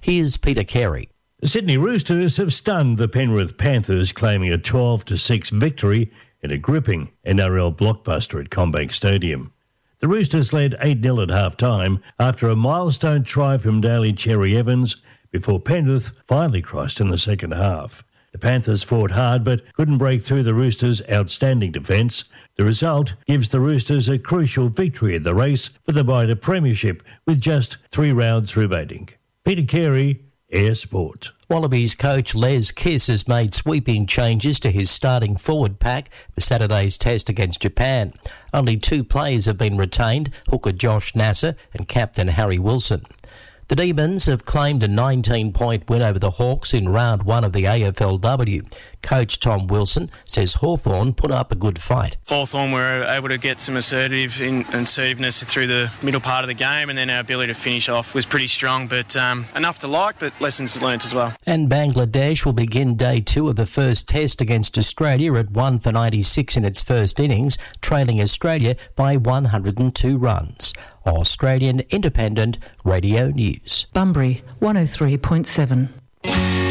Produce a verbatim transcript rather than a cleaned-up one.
Here's Peter Carey. The Sydney Roosters have stunned the Penrith Panthers, claiming a twelve to six victory in a gripping N R L blockbuster at CommBank Stadium. The Roosters led eight nil at half-time after a milestone try from Daly Cherry Evans before Penrith finally crossed in the second half. The Panthers fought hard but couldn't break through the Roosters' outstanding defence. The result gives the Roosters a crucial victory in the race for the Mitre Premiership with just three rounds remaining. Peter Carey, Air Sport. Wallabies coach Les Kiss has made sweeping changes to his starting forward pack for Saturday's test against Japan. Only two players have been retained, hooker Josh Nasser and captain Harry Wilson. The Demons have claimed a nineteen-point win over the Hawks in round one of the A F L W. Coach Tom Wilson says Hawthorn put up a good fight. Hawthorn were able to get some assertive in, assertiveness through the middle part of the game, and then our ability to finish off was pretty strong, but um, enough to like, but lessons learnt as well. And Bangladesh will begin day two of the first test against Australia at one for ninety-six in its first innings, trailing Australia by one hundred two runs. Australian Independent Radio News. Bunbury, one oh three point seven.